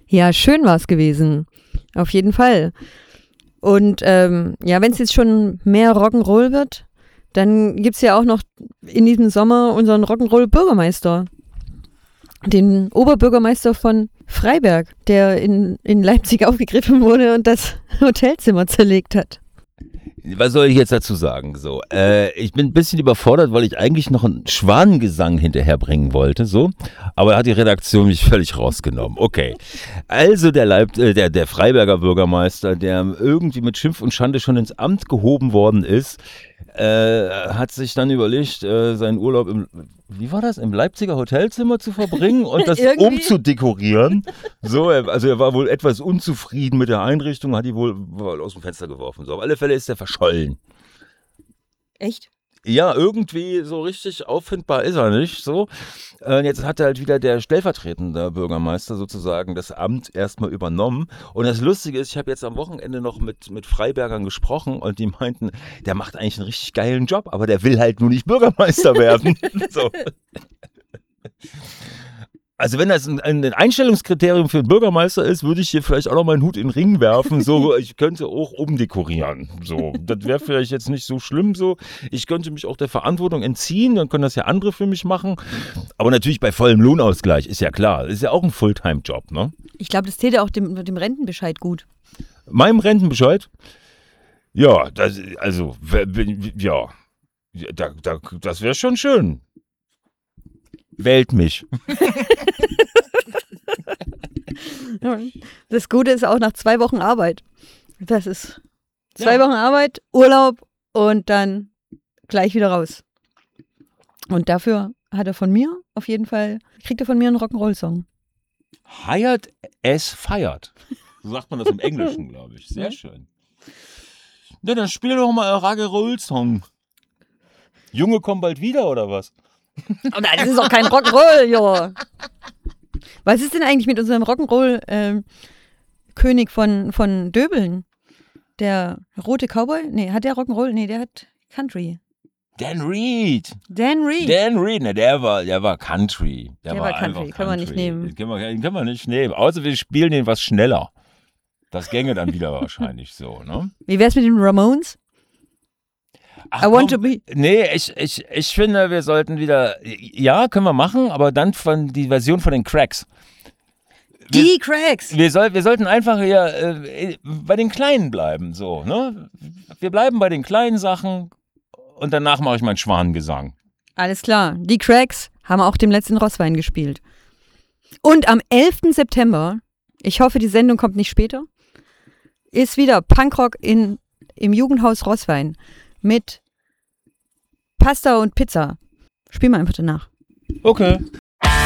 Ja, schön war es gewesen. Auf jeden Fall. Und wenn es jetzt schon mehr Rock'n'Roll wird, dann gibt es ja auch noch in diesem Sommer unseren Rock'n'Roll-Bürgermeister. Den Oberbürgermeister von Freiberg, der in Leipzig aufgegriffen wurde und das Hotelzimmer zerlegt hat. Was soll ich jetzt dazu sagen? So, ich bin ein bisschen überfordert, weil ich eigentlich noch einen Schwanengesang hinterherbringen wollte, so. Aber da hat die Redaktion mich völlig rausgenommen. Okay. Also der Freiberger Bürgermeister, der irgendwie mit Schimpf und Schande schon ins Amt gehoben worden ist, hat sich dann überlegt, seinen Urlaub im Leipziger Hotelzimmer zu verbringen und das umzudekorieren. So, also er war wohl etwas unzufrieden mit der Einrichtung, hat die wohl aus dem Fenster geworfen. So, auf alle Fälle ist er verschollen. Echt? Ja, irgendwie so richtig auffindbar ist er nicht. So. Jetzt hat halt wieder der stellvertretende Bürgermeister sozusagen das Amt erstmal übernommen. Und das Lustige ist, ich habe jetzt am Wochenende noch mit Freibergern gesprochen und die meinten, der macht eigentlich einen richtig geilen Job, aber der will halt nur nicht Bürgermeister werden. So. Also wenn das ein Einstellungskriterium für einen Bürgermeister ist, würde ich hier vielleicht auch noch meinen Hut in den Ring werfen. So, ich könnte auch umdekorieren. So, das wäre vielleicht jetzt nicht so schlimm. So, ich könnte mich auch der Verantwortung entziehen, dann können das ja andere für mich machen. Aber natürlich bei vollem Lohnausgleich, ist ja klar. Das ist ja auch ein Fulltime-Job, ne? Ich glaube, das täte auch dem Rentenbescheid gut. Meinem Rentenbescheid? Ja, das wäre schon schön. Wählt mich. Das Gute ist auch nach 2 Wochen Arbeit. Das ist 2 Wochen Arbeit, Urlaub und dann gleich wieder raus. Und dafür hat er von mir auf jeden Fall, kriegt er von mir einen Rock'n'Roll-Song. Hired as fired. So sagt man das im Englischen, glaube ich. Sehr schön. Na, dann spiel doch mal einen Rock'n'Roll-Song. Junge, komm bald wieder, oder was? Oh nein, das ist doch kein Rock'n'Roll, jo. Was ist denn eigentlich mit unserem Rock'n'Roll-König von Döbeln? Der rote Cowboy? Nee, hat der Rock'n'Roll? Nee, der hat Country. Dan Reed, ne, der war Country. Der war Country, können wir nicht nehmen. Den können wir nicht nehmen, außer wir spielen den was schneller. Das gänge dann wieder wahrscheinlich so, ne? Wie wär's mit den Ramones? Ach, nee, ich finde, wir sollten wieder, ja, können wir machen, aber dann die Version von den Cracks. Die Cracks! Wir sollten einfach hier bei den Kleinen bleiben, so, ne? Wir bleiben bei den kleinen Sachen und danach mache ich meinen Schwanengesang. Alles klar. Die Cracks haben auch dem letzten Rosswein gespielt. Und am 11. September, ich hoffe, die Sendung kommt nicht später, ist wieder Punkrock im Jugendhaus Rosswein. Mit Pasta und Pizza. Spiel mal einfach danach. Okay.